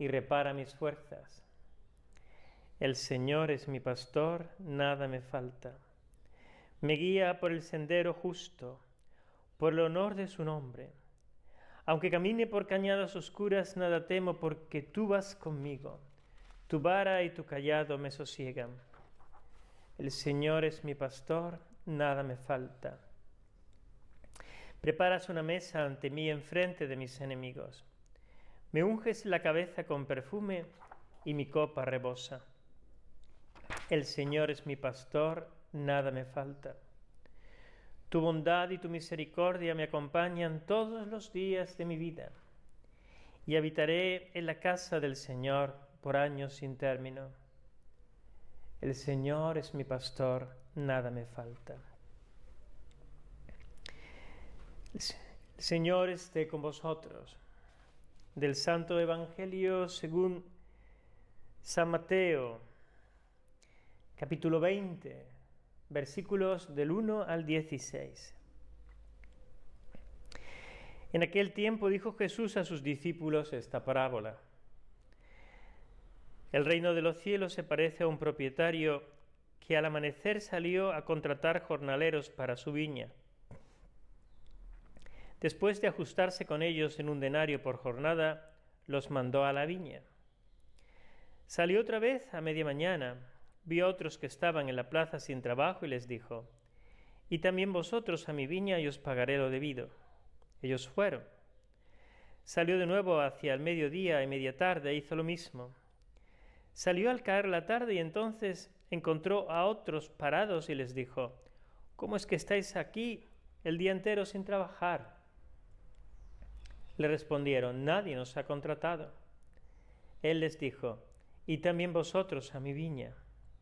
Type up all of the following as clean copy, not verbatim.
y repara mis fuerzas. El Señor es mi pastor, nada me falta. Me guía por el sendero justo, por el honor de su nombre. Aunque camine por cañadas oscuras, nada temo, porque tú vas conmigo. Tu vara y tu cayado me sosiegan. El Señor es mi pastor, nada me falta. Preparas una mesa ante mí enfrente de mis enemigos. Me unges la cabeza con perfume y mi copa rebosa. El Señor es mi pastor, nada me falta. Tu bondad y tu misericordia me acompañan todos los días de mi vida, y habitaré en la casa del Señor por años sin término. El Señor es mi pastor, nada me falta. El Señor esté con vosotros. Del Santo Evangelio según San Mateo, capítulo 20, versículos del 1 al 16. En aquel tiempo dijo Jesús a sus discípulos esta parábola. El reino de los cielos se parece a un propietario que al amanecer salió a contratar jornaleros para su viña. Después de ajustarse con ellos en un denario por jornada, los mandó a la viña. Salió otra vez a media mañana, vio a otros que estaban en la plaza sin trabajo y les dijo: «Y también vosotros a mi viña y os pagaré lo debido». Ellos fueron. Salió de nuevo hacia el mediodía y media tarde e hizo lo mismo. Salió al caer la tarde y entonces encontró a otros parados y les dijo: «¿Cómo es que estáis aquí el día entero sin trabajar?». Le respondieron: «Nadie nos ha contratado». Él les dijo: «Y también vosotros a mi viña».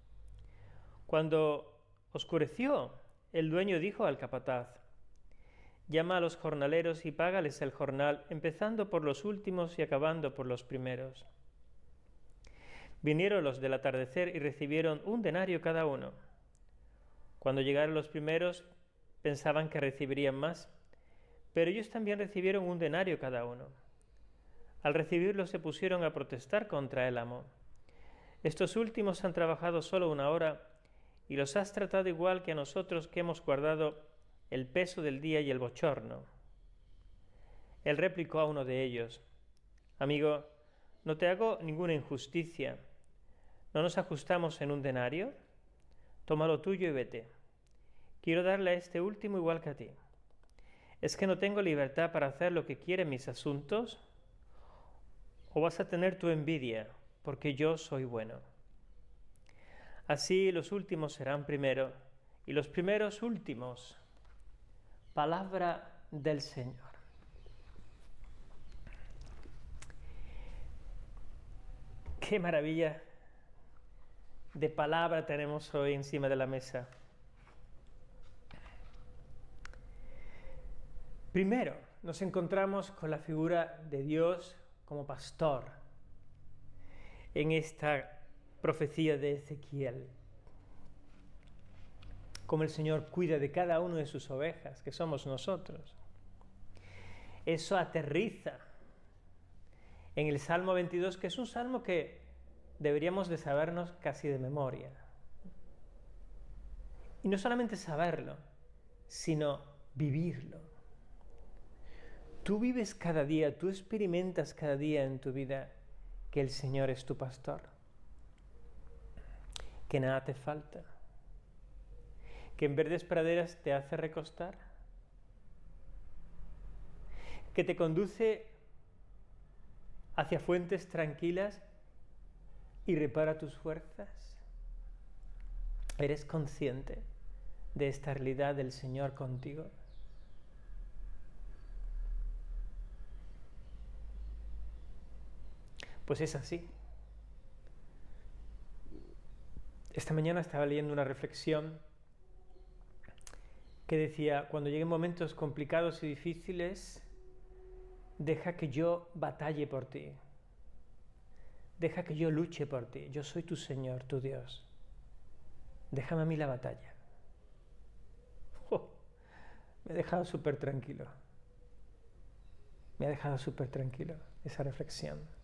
Cuando oscureció, el dueño dijo al capataz: «Llama a los jornaleros y págales el jornal, empezando por los últimos y acabando por los primeros». Vinieron los del atardecer y recibieron un denario cada uno. Cuando llegaron los primeros, pensaban que recibirían más, pero ellos también recibieron un denario cada uno. Al recibirlo se pusieron a protestar contra el amo. «Estos últimos han trabajado solo una hora y los has tratado igual que a nosotros, que hemos guardado el peso del día y el bochorno». Él replicó a uno de ellos: «Amigo, no te hago ninguna injusticia. ¿No nos ajustamos en un denario? Toma lo tuyo y vete. Quiero darle a este último igual que a ti. ¿Es que no tengo libertad para hacer lo que quieren mis asuntos? ¿O vas a tener tu envidia porque yo soy bueno?». Así los últimos serán primero y los primeros últimos. Palabra del Señor. Qué maravilla de palabra tenemos hoy encima de la mesa. Primero, nos encontramos con la figura de Dios como pastor en esta profecía de Ezequiel. Como el Señor cuida de cada una de sus ovejas, que somos nosotros. Eso aterriza en el Salmo 22, que es un salmo que deberíamos de sabernos casi de memoria. Y no solamente saberlo, sino vivirlo. Tú vives cada día, tú experimentas cada día en tu vida que el Señor es tu pastor, que nada te falta, que en verdes praderas te hace recostar, que te conduce hacia fuentes tranquilas y repara tus fuerzas. ¿Eres consciente de esta realidad del Señor contigo? Pues es así. Esta mañana estaba leyendo una reflexión que decía: cuando lleguen momentos complicados y difíciles, deja que yo batalle por ti. Deja que yo luche por ti. Yo soy tu Señor, tu Dios. Déjame a mí la batalla. Me ha dejado súper tranquilo. Me ha dejado súper tranquilo esa reflexión.